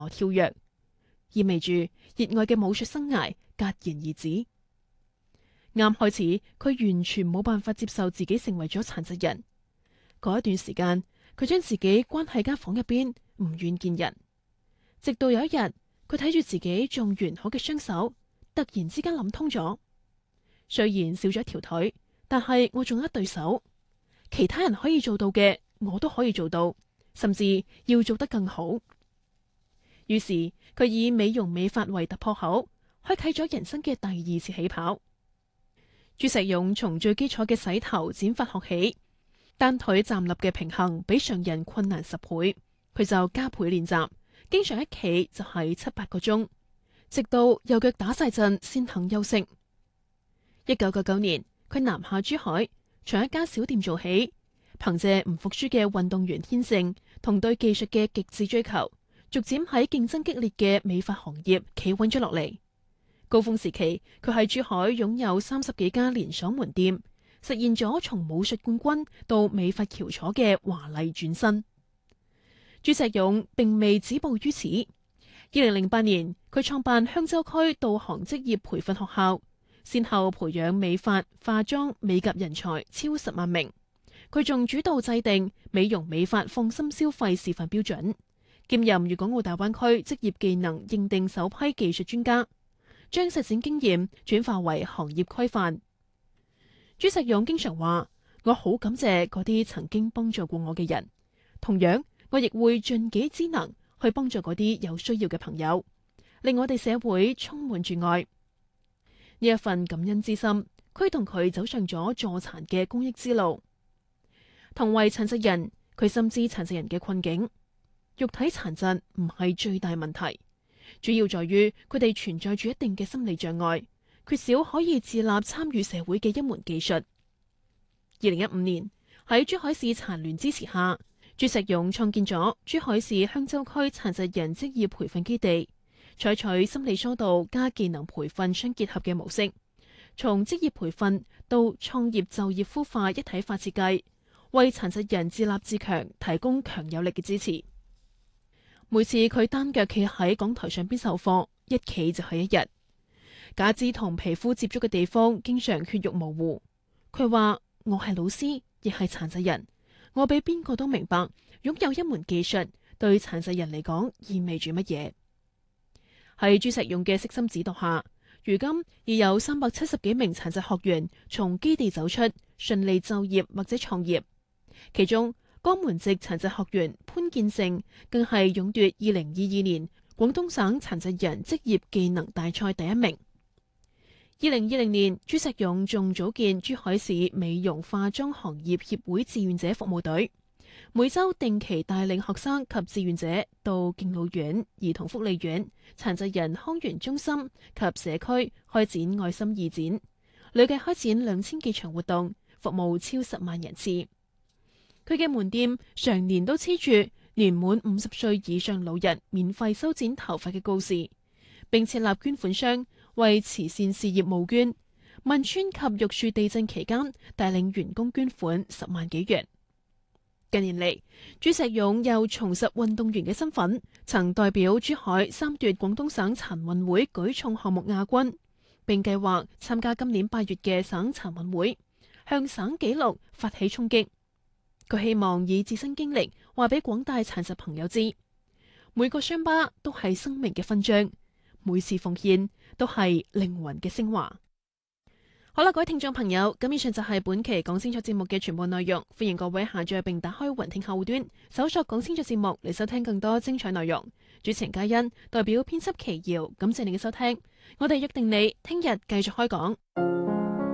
跳躍，意味住熱愛嘅武術生涯戛然而止。啱開始，佢完全冇辦法接受自己成為咗殘疾人。嗰一段時間，佢將自己關喺間房入邊，唔願見人。直到有一日，佢睇住自己仲完好嘅雙手，突然之間諗通咗。雖然少咗一條腿，但係我仲有一對手，其他人可以做到嘅，我都可以做到，甚至要做得更好。於是佢以美容美髮為突破口，開啟咗人生嘅第二次起跑。朱石勇從最基礎嘅洗頭剪髮學起，單腿站立嘅平衡比常人困難10倍，佢就加倍練習，經常一企就係7-8個鐘，直到右腳打晒震先肯休息。1999年，佢南下珠海，從一家小店做起，憑借唔服輸嘅運動員天性同對技術嘅極致追求，逐漸喺競爭激烈嘅美髮行業企穩咗落嚟。高峰時期，佢喺珠海擁有30幾家連鎖門店，實現咗從武術冠軍到美髮翹楚嘅華麗轉身。朱石勇並未止步於此。2008年，佢創辦香洲區導航職業培訓學校，先後培養美髮、化妝、美甲人才超10萬名。佢仲主導制定美容美髮放心消費示範標準，兼任粵港澳大灣區職業技能認定首批技術專家，將實踐經驗轉化為行業規範。朱石勇經常話：我好感謝嗰啲曾經幫助過我嘅人，同樣我亦會盡己之能去幫助嗰啲有需要嘅朋友，令我哋社會充滿住愛。呢一份感恩之心，驅動佢走上咗助殘嘅公益之路。同為殘疾人，佢深知殘疾人嘅困境。肉體殘疾唔係最大問題，主要在於佢哋存在住一定嘅心理障礙，缺少可以自立參與社會嘅一門技術。2015年，喺珠海市殘聯支持下，朱石勇創建咗珠海市香洲區殘疾人職業培訓基地，採取心理疏導加技能培訓相結合嘅模式，從職業培訓到創業就業孵化一體化設計，為殘疾人自立自強提供強有力嘅支持。每次佢單腳企喺講台上邊授課，一企就係一日。假肢同皮膚接觸嘅地方經常血肉模糊。佢話：我係老師，亦係殘疾人，我比邊個都明白擁有一門技術對殘疾人嚟講意味住乜嘢。喺朱石勇嘅悉心指導下，如今已有370幾名殘疾學員從基地走出，順利就業或者創業。其中，江門籍殘疾學員潘建成更係勇奪2022年廣東省殘疾人職業技能大賽第1名。2020年，朱石勇仲組建珠海市美容化妝行業協會志願者服務隊，每週定期帶領學生及志願者到敬老院、兒童福利院、殘疾人康源中心及社區開展愛心義展，累計開展2000幾場活動，服務超10萬人次。佢嘅門店常年都黐住年滿50歲以上老人免費修剪頭髮嘅告示，並設立捐款箱為慈善事業募捐。汶川及玉樹地震期間，帶領員工捐款10萬幾元。近年嚟，朱石勇又重拾運動員嘅身份，曾代表珠海3奪廣東省殘運會舉重項目亞軍，並計劃參加今年8月嘅省殘運會，向省紀錄發起衝擊。佢希望以自身經歷話俾廣大殘疾朋友知，每個傷疤都係生命嘅勳章，每次奉獻都係靈魂嘅升華。好啦，各位聽眾朋友，咁以上就係本期講清楚節目嘅全部內容，歡迎各位下載並打開雲聽客戶端，搜索講清楚節目嚟收聽更多精彩內容。主持人嘉欣代表編輯奇瑤，感謝你嘅收聽，我哋約定你聽日繼續開講。